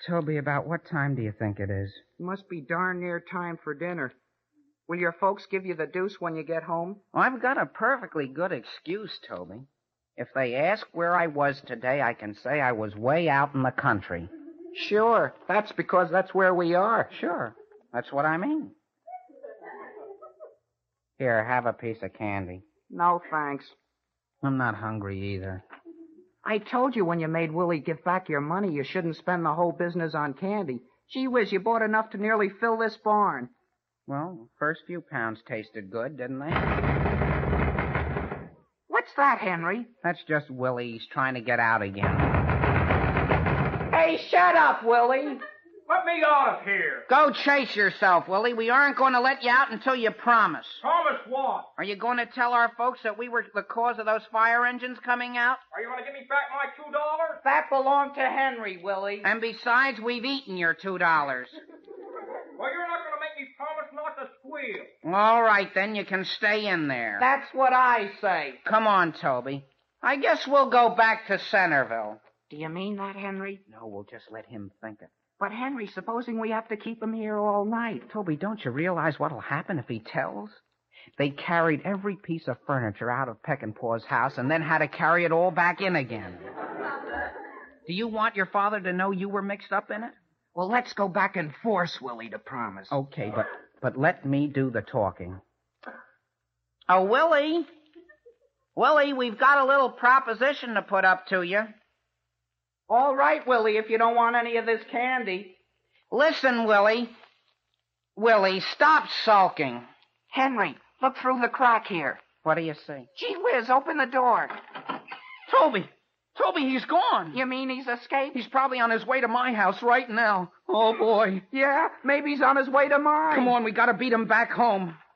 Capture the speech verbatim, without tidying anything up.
Toby, about what time do you think it is? It must be darn near time for dinner. Will your folks give you the deuce when you get home? Well, I've got a perfectly good excuse, Toby. If they ask where I was today, I can say I was way out in the country. Sure. That's because that's where we are. Sure. That's what I mean. Here, have a piece of candy. No, thanks. I'm not hungry either. I told you when you made Willie give back your money, you shouldn't spend the whole business on candy. Gee whiz, you bought enough to nearly fill this barn. Well, the first few pounds tasted good, didn't they? What's that, Henry? That's just Willie. He's trying to get out again. Hey, shut up, Willie. Let me out of here. Go chase yourself, Willie. We aren't going to let you out until you promise. Promise what? Are you going to tell our folks that we were the cause of those fire engines coming out? Are you going to give me back my two dollars? That belonged to Henry, Willie. And besides, we've eaten your two dollars. Well, you're not going to make me promise not to squeal. All right, then you can stay in there. That's what I say. Come on, Toby. I guess we'll go back to Centerville. Do you mean that, Henry? No, we'll just let him think it. But, Henry, supposing we have to keep him here all night. Toby, don't you realize what'll happen if he tells? They carried every piece of furniture out of Peckinpah's house and then had to carry it all back in again. Do you want your father to know you were mixed up in it? Well, let's go back and force Willie to promise. Okay, but, but let me do the talking. Oh, Willie. Willie, we've got a little proposition to put up to you. All right, Willie, if you don't want any of this candy. Listen, Willie. Willie, stop sulking. Henry, look through the crack here. What do you see? Gee whiz, open the door. Toby! Toby, he's gone. You mean he's escaped? He's probably on his way to my house right now. Oh, boy. Yeah, maybe he's on his way to mine. Come on, we gotta beat him back home.